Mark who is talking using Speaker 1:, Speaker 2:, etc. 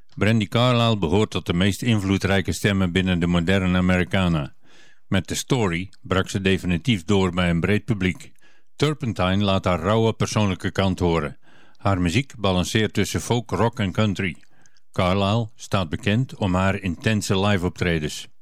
Speaker 1: Brandi Carlile behoort tot de meest invloedrijke stemmen binnen de moderne Americana. Met The Story brak ze definitief door bij een breed publiek. Turpentine laat haar rauwe persoonlijke kant horen. Haar muziek balanceert tussen folk, rock en country. Carlile staat bekend om haar intense live optredens.